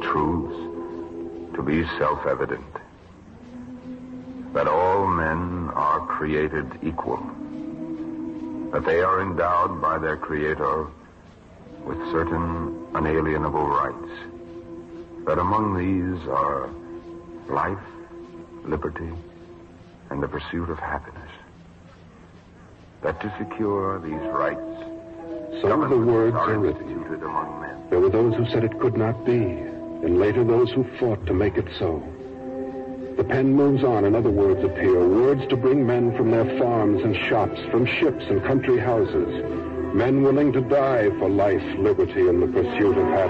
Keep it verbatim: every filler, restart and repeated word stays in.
truths to be self-evident. That all men are created equal. That they are endowed by their Creator with certain unalienable rights. That among these are life, liberty, and the pursuit of happiness. That to secure these rights, some of the words are written. Among men. There were those who said it could not be, and later those who fought to make it so. The pen moves on and other words appear, words to bring men from their farms and shops, from ships and country houses, men willing to die for life, liberty, and the pursuit of happiness.